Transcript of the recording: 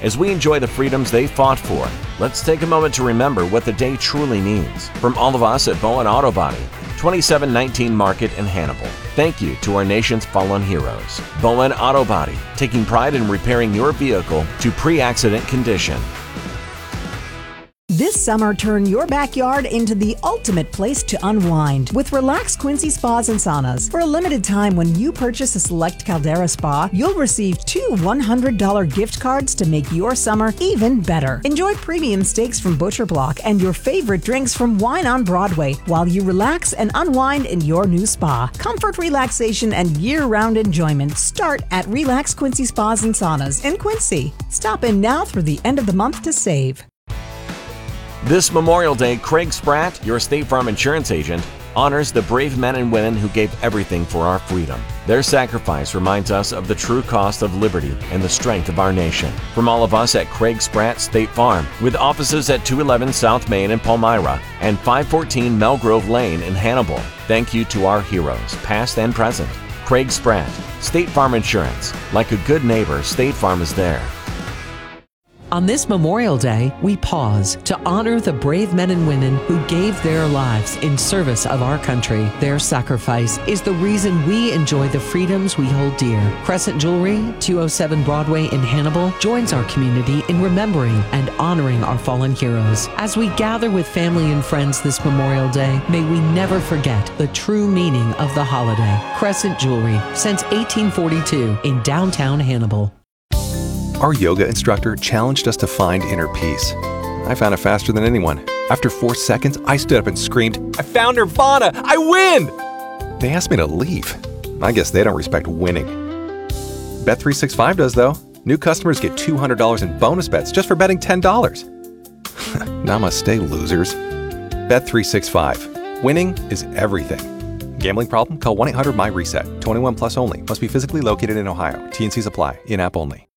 As we enjoy the freedoms they fought for, let's take a moment to remember what the day truly means. From all of us at Bowen Auto Body, 2719 Market in Hannibal, thank you to our nation's fallen heroes. Bowen Auto Body, taking pride in repairing your vehicle to pre-accident condition. This summer, turn your backyard into the ultimate place to unwind with Relax Quincy Spas and Saunas. For a limited time, when you purchase a select Caldera Spa, you'll receive 2 $100 gift cards to make your summer even better. Enjoy premium steaks from Butcher Block and your favorite drinks from Wine on Broadway while you relax and unwind in your new spa. Comfort, relaxation, and year-round enjoyment start at Relax Quincy Spas and Saunas in Quincy. Stop in now through the end of the month to save. This Memorial Day, Craig Spratt, your State Farm insurance agent, honors the brave men and women who gave everything for our freedom. Their sacrifice reminds us of the true cost of liberty and the strength of our nation. From all of us at Craig Spratt State Farm, with offices at 211 South Main in Palmyra and 514 Melgrove Lane in Hannibal, thank you to our heroes, past and present. Craig Spratt, State Farm Insurance. Like a good neighbor, State Farm is there. On this Memorial Day, we pause to honor the brave men and women who gave their lives in service of our country. Their sacrifice is the reason we enjoy the freedoms we hold dear. Crescent Jewelry, 207 Broadway in Hannibal, joins our community in remembering and honoring our fallen heroes. As we gather with family and friends this Memorial Day, may we never forget the true meaning of the holiday. Crescent Jewelry, since 1842 in downtown Hannibal. Our yoga instructor challenged us to find inner peace. I found it faster than anyone. After 4 seconds, I stood up and screamed, "I found Nirvana! I win!" They asked me to leave. I guess they don't respect winning. Bet365 does, though. New customers get $200 in bonus bets just for betting $10. Namaste, losers. Bet365. Winning is everything. Gambling problem? Call 1-800-MY-RESET. 21 plus only. Must be physically located in Ohio. T&Cs apply. In-app only.